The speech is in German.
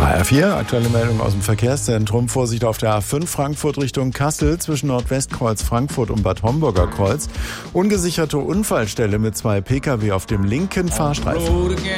HR4, aktuelle Meldung aus dem Verkehrszentrum. Vorsicht auf der A5 Frankfurt Richtung Kassel zwischen Nordwestkreuz Frankfurt und Bad Homburger Kreuz. Ungesicherte Unfallstelle mit 2 Pkw auf dem linken Fahrstreifen.